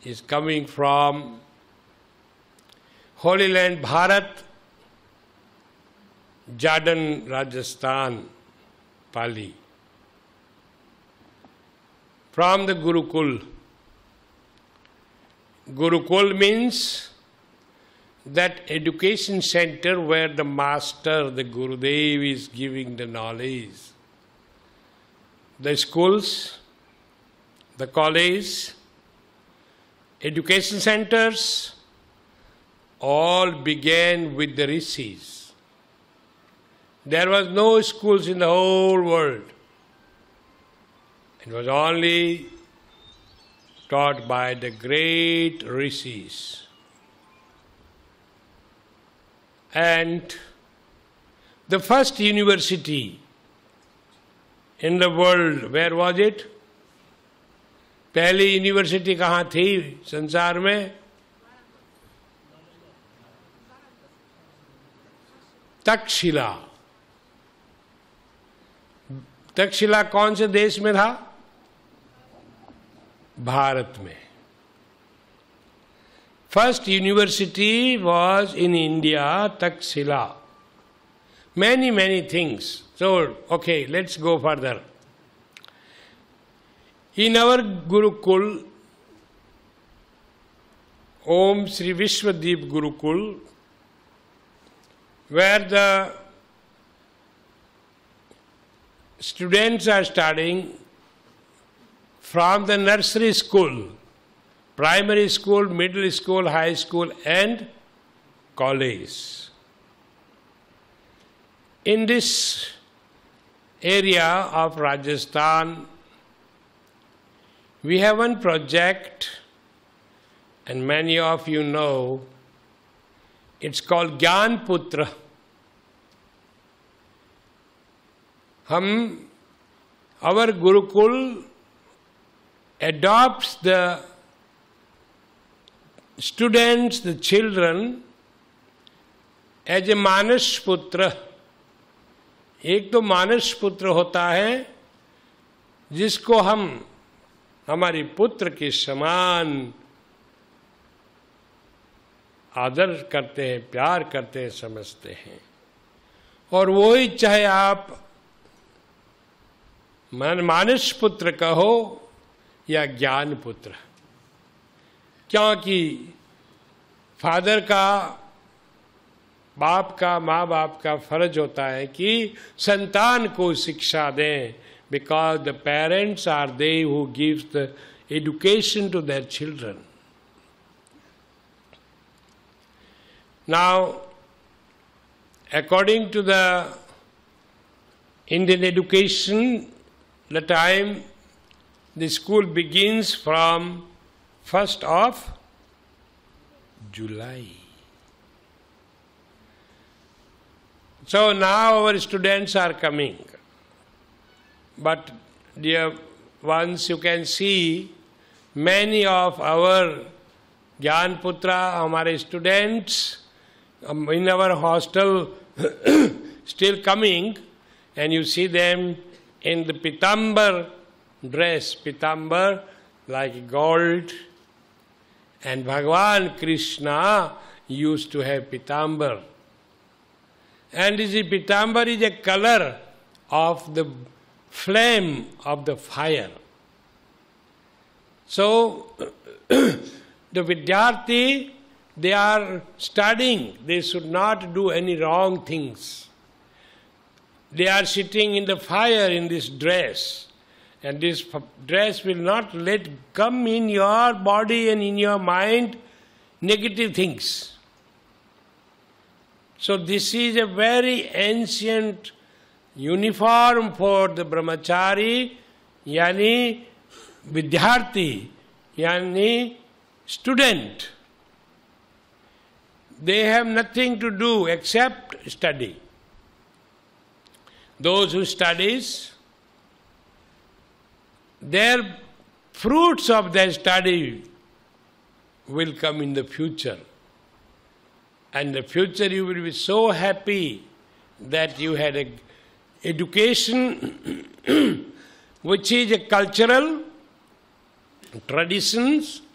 is coming from Holy Land Bharat, Jharkhand, Rajasthan, Pali. From the Gurukul. Gurukul means that education center where the master, the Gurudev is giving the knowledge. The schools, the college, education centers, all began with the rishis. There was no schools in the whole world. It was only taught by the great rishis. And the first university in the world, where was it? पहली university कहाँ थी संसार में? तक्षशिला. तक्षशिला कौन से देश में था? भारत में. First university was in India, Takshila. Many things. So, okay, let's go further. In our Gurukul, Om Sri Vishwadeep Gurukul, where the students are studying from the nursery school, primary school, middle school, high school and college. In this area of Rajasthan, we have one project, and many of you know, it's called Gyan Putra. Our Gurukul adopts the students, the children, as a Manas Putra. एक तो मानस पुत्र होता है जिसको हम हमारे पुत्र के समान आदर करते हैं, प्यार करते हैं, समझते हैं. और वो ही चाहे आप मानस पुत्र कहो या ज्ञान पुत्र, क्योंकि फादर का, बाप का, माँ बाप का फर्ज होता है कि संतान को शिक्षा दें, because the parents are they who gives the education to their children. Now, according to the Indian education, the time the school begins from 1st of July. So now our students are coming. But dear ones, you can see many of our Gyan Putra, हमारे students in our hostel still coming, and you see them in the pitambar dress, pitambar like gold, and Bhagavan Krishna used to have pitambar. And this pitambar is a color of the flame of the fire. So, the Vidyarthi, they are studying, they should not do any wrong things. They are sitting in the fire in this dress, and this dress will not let come in your body and in your mind negative things. So this is a very ancient uniform for the brahmachari, yani vidyarthi, yani student. They have nothing to do except study. Those who studies, their fruits of their study will come in the future. And in the future you will be so happy that you had an education which is a cultural traditions